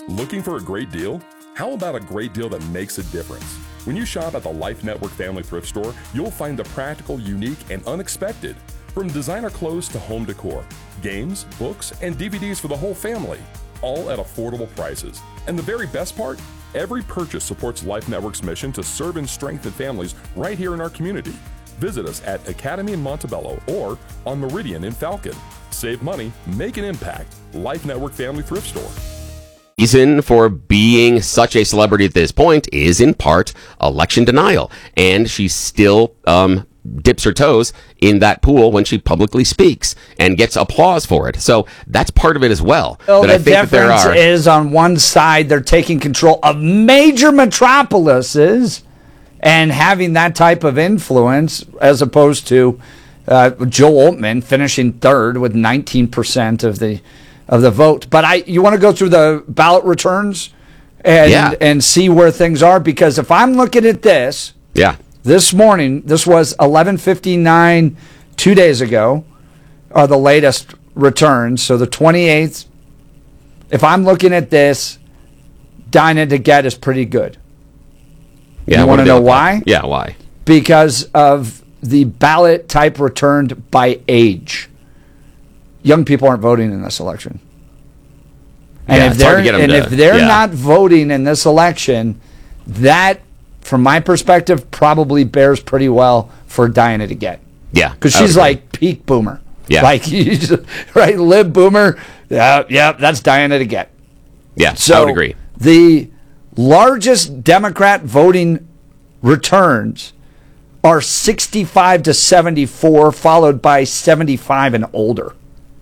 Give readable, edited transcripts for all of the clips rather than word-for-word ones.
Looking for a great deal? How about a great deal that makes a difference? When you shop at the Life Network Family Thrift Store, you'll find the practical, unique, and unexpected. From designer clothes to home decor, games, books, and DVDs for the whole family, all at affordable prices. And the very best part? Every purchase supports Life Network's mission to serve and strengthen families right here in our community. Visit us at Academy in Montebello or on Meridian in Falcon. Save money, make an impact. Life Network Family Thrift Store. Reason for being such a celebrity at this point is in part election denial, and she still dips her toes in that pool when she publicly speaks and gets applause for it. So that's part of it as well. Well, the difference is on one side they're taking control of major metropolises and having that type of influence, as opposed to Joe Altman finishing third with 19% of the vote. But you want to go through the ballot returns and see where things are? Because if I'm looking at this, this morning, this was 11:59 2 days ago, are the latest returns. So the 28th, if I'm looking at this, Dinah DeGette is pretty good. Yeah, you want to know why? Yeah, why? Because of the ballot type returned by age. Young people aren't voting in this election. And if they're not voting in this election, that, from my perspective, probably bears pretty well for Dinah DeGette. Yeah. Because she's like peak boomer. Yeah. Like, right, lib boomer. Yeah, that's Dinah DeGette. Yeah, so I would agree. The largest Democrat voting returns are 65 to 74, followed by 75 and older.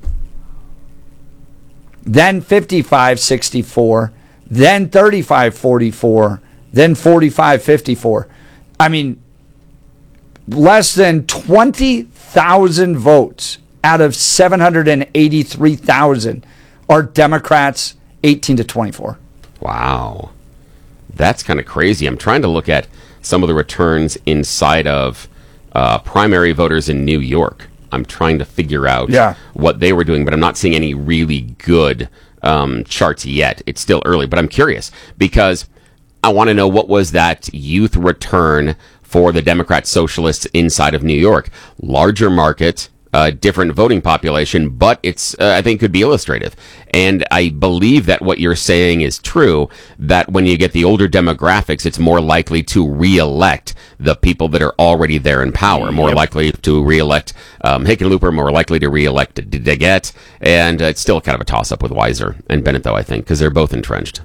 Then 55-64, then 35-44, then 45-54. I mean, less than 20,000 votes out of 783,000 are Democrats 18 to 24. Wow. That's kind of crazy. I'm trying to look at some of the returns inside of primary voters in New York. I'm trying to figure out what they were doing, but I'm not seeing any really good charts yet. It's still early, but I'm curious because I want to know what was that youth return for the Democrat Socialists inside of New York. Larger market, different voting population, but it's, I think, could be illustrative. And I believe that what you're saying is true, that when you get the older demographics, it's more likely to re-elect the people that are already there in power, more likely to re-elect Hickenlooper, more likely to re-elect DeGette, and it's still kind of a toss-up with Weiser and Bennett, though, I think, because they're both entrenched.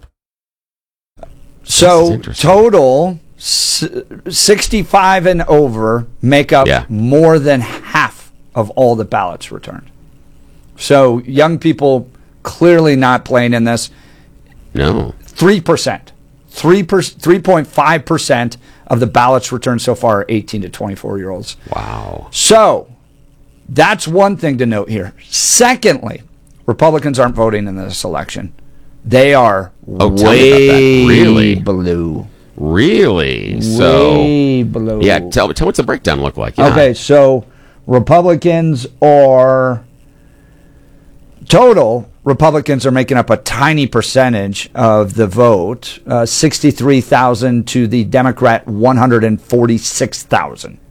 So, total, 65 and over make up more than half of all the ballots returned. So young people clearly not playing in this. No. 3.5% of the ballots returned so far are 18 to 24-year-olds. Wow. So that's one thing to note here. Secondly, Republicans aren't voting in this election. They are way below. Really? Way below. Yeah, tell what's the breakdown look like? Yeah. Okay, so Republicans are making up a tiny percentage of the vote, 63,000 to the Democrat 146,000.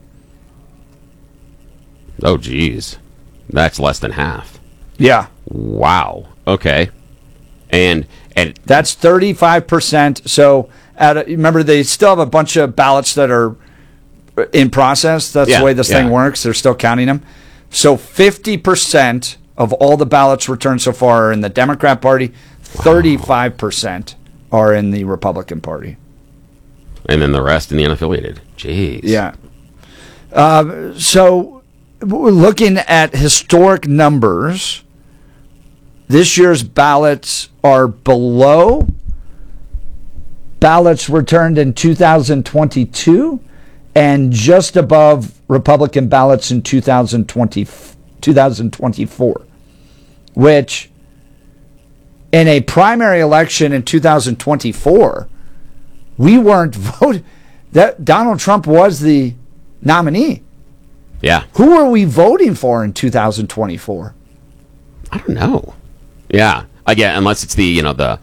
Oh, geez. That's less than half. Yeah. Wow. Okay. And that's 35%. So remember, they still have a bunch of ballots that are in process. That's the way this thing works. They're still counting them. So 50% of all the ballots returned so far are in the Democrat Party. 35% are in the Republican Party. And then the rest in the unaffiliated. Jeez. Yeah. So we're looking at historic numbers. This year's ballots are below ballots returned in 2022 and just above Republican ballots in 2024, which in a primary election in 2024, we weren't voting. That Donald Trump was the nominee. Yeah. Who were we voting for in 2024? I don't know. Yeah. Again, unless it's the